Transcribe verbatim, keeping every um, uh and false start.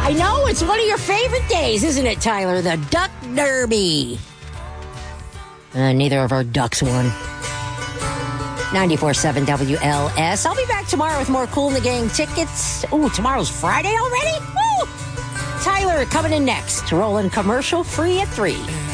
I know, it's one of your favorite days, isn't it, Tyler? The Duck Derby. Uh, neither of our ducks won. ninety-four point seven W L S. I'll be back tomorrow with more Kool and the Gang tickets. Ooh, tomorrow's Friday already? Woo! Tyler coming in next. Rolling commercial free at three.